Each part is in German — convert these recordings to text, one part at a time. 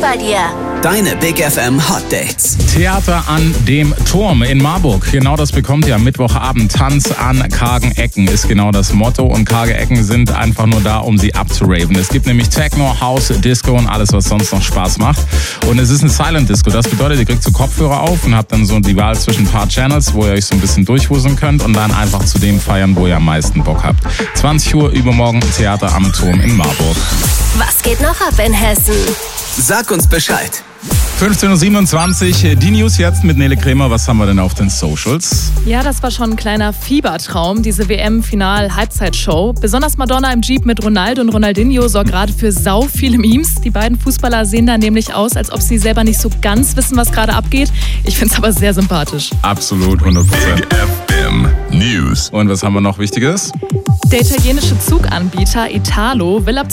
bei dir. Deine Big FM Hot Dates. Theater an dem Turm in Marburg. Genau das bekommt ihr am Mittwochabend. Tanz an kargen Ecken ist genau das Motto. Und karge Ecken sind einfach nur da, um sie abzuraven. Es gibt nämlich Techno, House, Disco und alles, was sonst noch Spaß macht. Und es ist ein Silent Disco. Das bedeutet, ihr kriegt so Kopfhörer auf und habt dann so die Wahl zwischen ein paar Channels, wo ihr euch so ein bisschen durchwuseln könnt und dann einfach zu dem feiern, wo ihr am meisten Bock habt. 20 Uhr übermorgen Theater am Turm in Marburg. Was geht noch ab in Hessen? Sag uns Bescheid. 15.27 Uhr, die News jetzt mit Nele Kremer. Was haben wir denn auf den Socials? Ja, das war schon ein kleiner Fiebertraum, diese WM-Final-Halbzeitshow. Besonders Madonna im Jeep mit Ronaldo und Ronaldinho sorgt gerade für sau viele Memes. Die beiden Fußballer sehen da nämlich aus, als ob sie selber nicht so ganz wissen, was gerade abgeht. Ich finde es aber sehr sympathisch. Absolut, 100%. Big FM News. Und was haben wir noch Wichtiges? Der italienische Zuganbieter Italo will ab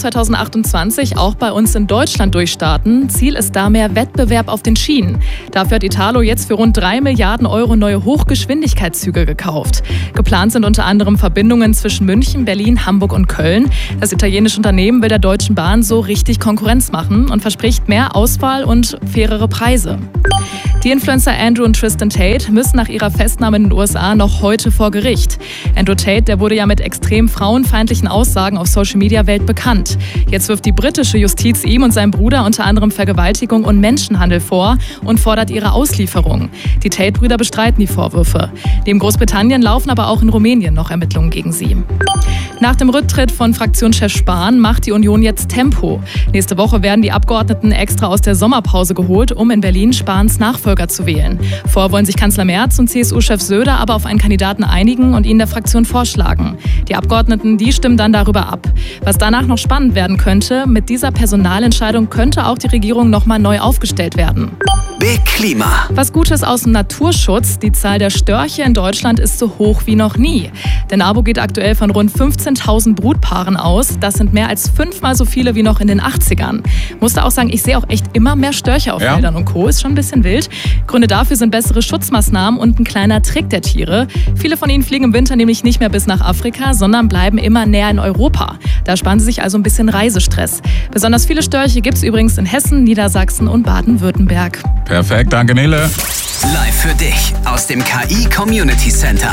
2028 auch bei uns in Deutschland durchstarten. Ziel ist da mehr Wettbewerb auf den Schienen. Dafür hat Italo jetzt für rund 3 Milliarden Euro neue Hochgeschwindigkeitszüge gekauft. Geplant sind unter anderem Verbindungen zwischen München, Berlin, Hamburg und Köln. Das italienische Unternehmen will der Deutschen Bahn so richtig Konkurrenz machen und verspricht mehr Auswahl und fairere Preise. Die Influencer Andrew und Tristan Tate müssen nach ihrer Festnahme in den USA noch heute vor Gericht. Andrew Tate, der wurde ja mit extrem frauenfeindlichen Aussagen auf Social Media weltbekannt. Jetzt wirft die britische Justiz ihm und seinem Bruder unter anderem Vergewaltigung und Menschenhandel vor und fordert ihre Auslieferung. Die Tate-Brüder bestreiten die Vorwürfe. Neben Großbritannien laufen aber auch in Rumänien noch Ermittlungen gegen sie. Nach dem Rücktritt von Fraktionschef Spahn macht die Union jetzt Tempo. Nächste Woche werden die Abgeordneten extra aus der Sommerpause geholt, um in Berlin Spahns Nachfolger zu wählen. Vorher wollen sich Kanzler Merz und CSU-Chef Söder aber auf einen Kandidaten einigen und ihn der Fraktion vorschlagen. Die Abgeordneten, die stimmen dann darüber ab. Was danach noch spannend werden könnte, mit dieser Personalentscheidung könnte auch die Regierung nochmal neu aufgestellt werden. Big Klima. Was Gutes aus dem Naturschutz, die Zahl der Störche in Deutschland ist so hoch wie noch nie. Der NABU geht aktuell von rund 15.000 Brutpaaren aus. Das sind mehr als 5-mal so viele wie noch in den 80ern. Musste auch sagen, ich sehe auch echt immer mehr Störche auf Feldern und Co. Ist schon ein bisschen wild. Gründe dafür sind bessere Schutzmaßnahmen und ein kleiner Trick der Tiere. Viele von ihnen fliegen im Winter nämlich nicht mehr bis nach Afrika, sondern bleiben immer näher in Europa. Da sparen sie sich also ein bisschen Reisestress. Besonders viele Störche gibt es übrigens in Hessen, Niedersachsen und Baden-Württemberg. Perfekt, danke Nele. Live für dich aus dem KI Community Center.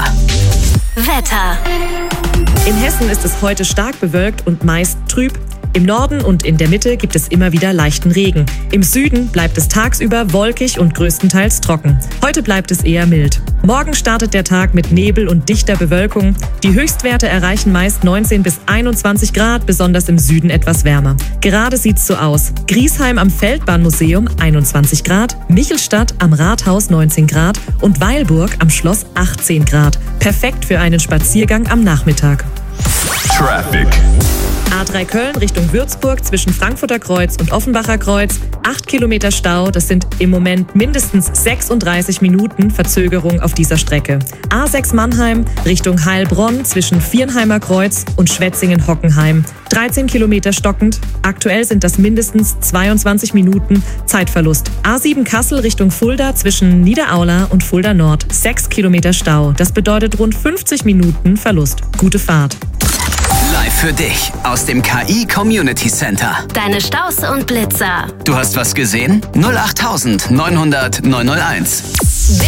Wetter. In Hessen ist es heute stark bewölkt und meist trüb. Im Norden und in der Mitte gibt es immer wieder leichten Regen. Im Süden bleibt es tagsüber wolkig und größtenteils trocken. Heute bleibt es eher mild. Morgen startet der Tag mit Nebel und dichter Bewölkung. Die Höchstwerte erreichen meist 19 bis 21 Grad, besonders im Süden etwas wärmer. Gerade sieht's so aus. Griesheim am Feldbahnmuseum 21 Grad, Michelstadt am Rathaus 19 Grad und Weilburg am Schloss 18 Grad. Perfekt für einen Spaziergang am Nachmittag. Traffic. A3 Köln Richtung Würzburg zwischen Frankfurter Kreuz und Offenbacher Kreuz. 8 Kilometer Stau, das sind im Moment mindestens 36 Minuten Verzögerung auf dieser Strecke. A6 Mannheim Richtung Heilbronn zwischen Viernheimer Kreuz und Schwetzingen-Hockenheim. 13 Kilometer stockend. Aktuell sind das mindestens 22 Minuten Zeitverlust. A7 Kassel Richtung Fulda zwischen Niederaula und Fulda Nord. 6 Kilometer Stau. Das bedeutet rund 50 Minuten Verlust. Gute Fahrt. Live für dich aus dem KI Community Center. Deine Staus und Blitzer. Du hast was gesehen? 08900 901.